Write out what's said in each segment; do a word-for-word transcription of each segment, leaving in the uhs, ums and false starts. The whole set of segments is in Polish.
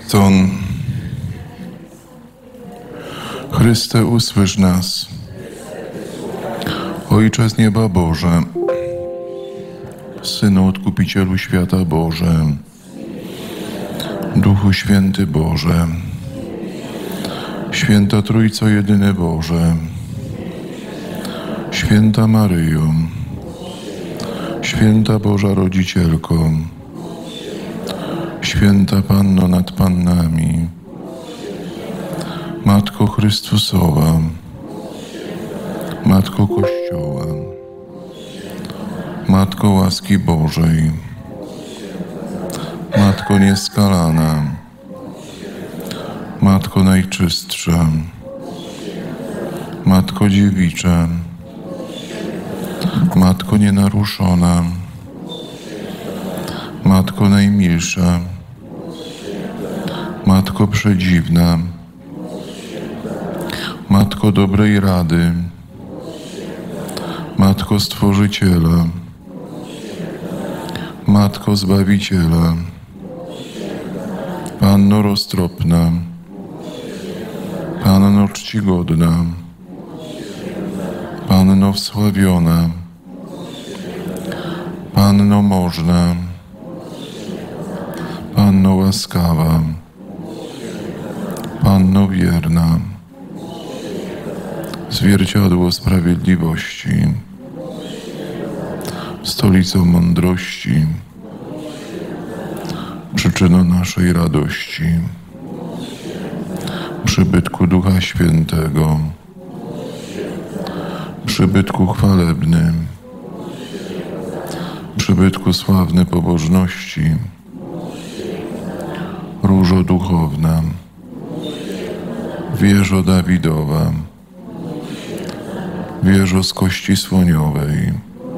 Ton. Chryste, usłysz nas. Ojcze z nieba Boże, Synu Odkupicielu świata Boże, Duchu Święty Boże, Święta Trójco Jedyny Boże, Święta Maryjo, Święta Boża Rodzicielko, Święta Panno nad Pannami, Matko Chrystusowa, Matko Kościoła, Matko łaski Bożej, Matko nieskalana, Matko najczystsza, Matko dziewicza, Matko nienaruszona, Matko najmilsza, Matko przedziwna, Matko dobrej rady, Matko Stworzyciela, Matko Zbawiciela, Panno roztropna, Panno czcigodna, Panno wsławiona, Panno można, Panno łaskawa, Panno wierna, zwierciadło sprawiedliwości, stolicą mądrości, przyczyną naszej radości, przybytku Ducha Świętego, przybytku chwalebny, przybytku sławny pobożności, różo duchowna, wieżo Dawidowa, wieżo z kości słoniowej,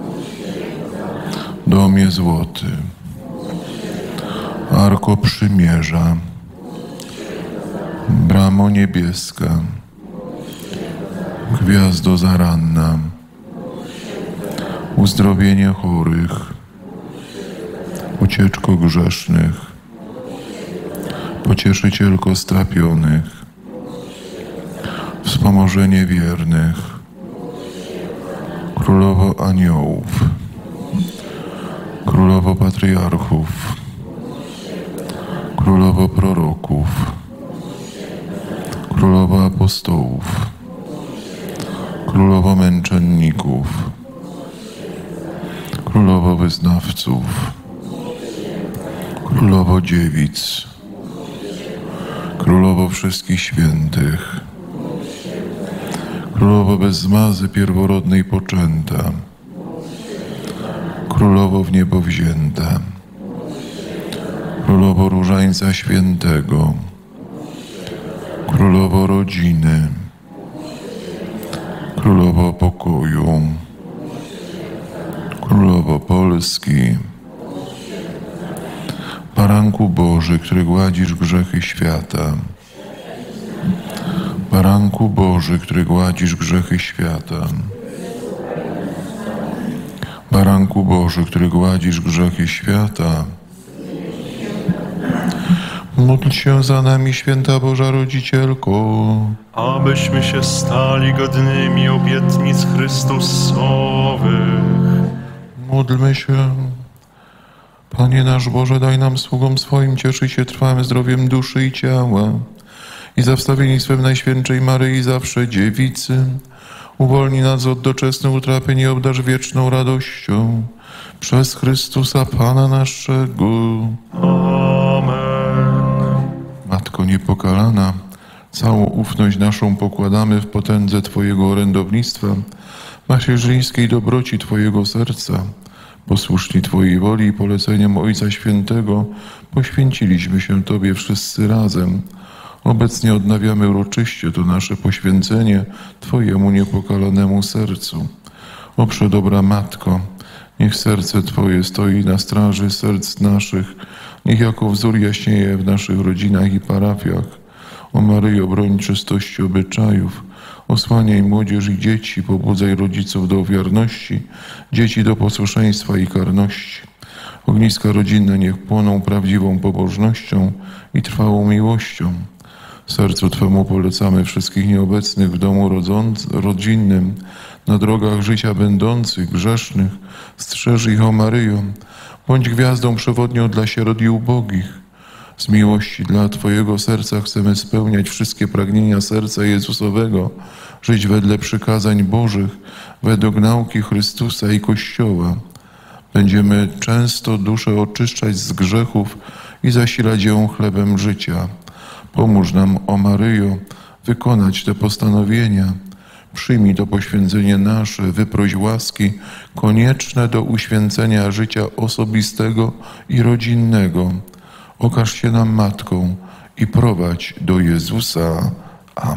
domie złoty, arko przymierza, bramo niebieska, gwiazdo zaranna, uzdrowienie chorych, ucieczko grzesznych, pocieszycielko strapionych, wspomożenie wiernych, królowo aniołów, królowo patriarchów, królowo proroków, królowo apostołów, królowo męczenników, królowo wyznawców, królowo dziewic, królowo wszystkich świętych, królowo bez zmazy pierworodnej poczęta, królowo w niebo wzięta, królowo różańca świętego, królowo rodziny, królowo pokoju, królowo Polski, Baranku Boży, który gładzisz grzechy świata, Baranku Boży, który gładzisz grzechy świata, Baranku Boży, który gładzisz grzechy świata, módl się za nami, Święta Boża Rodzicielko, abyśmy się stali godnymi obietnic Chrystusowych. Módlmy się. Panie nasz Boże, daj nam sługom swoim cieszyć się trwałym zdrowiem duszy i ciała i za wstawiennictwem Najświętszej Maryi zawsze Dziewicy. Uwolnij nas od doczesnych utrapień i obdarz wieczną radością przez Chrystusa Pana naszego. Amen. Matko niepokalana, całą ufność naszą pokładamy w potędze Twojego orędownictwa, macierzyńskiej dobroci Twojego serca. Posłuszni Twojej woli i poleceniem Ojca Świętego poświęciliśmy się Tobie wszyscy razem. Obecnie odnawiamy uroczyście to nasze poświęcenie Twojemu niepokalanemu sercu. O przedobra Matko, niech serce Twoje stoi na straży serc naszych, niech jako wzór jaśnieje w naszych rodzinach i parafiach. O Maryjo, broń czystości obyczajów, osłaniaj młodzież i dzieci, pobudzaj rodziców do ofiarności, dzieci do posłuszeństwa i karności. Ogniska rodzinne niech płoną prawdziwą pobożnością i trwałą miłością. Sercu Twemu polecamy wszystkich nieobecnych w domu rodząc, rodzinnym, na drogach życia będących, grzesznych. Strzeż ich, o Maryjo. Bądź gwiazdą przewodnią dla sierot i ubogich. Z miłości dla Twojego serca chcemy spełniać wszystkie pragnienia serca Jezusowego, żyć wedle przykazań Bożych, według nauki Chrystusa i Kościoła. Będziemy często duszę oczyszczać z grzechów i zasilać ją chlebem życia. Pomóż nam, o Maryjo, wykonać te postanowienia. Przyjmij to poświęcenie nasze, wyproś łaski konieczne do uświęcenia życia osobistego i rodzinnego. Okaż się nam Matką i prowadź do Jezusa.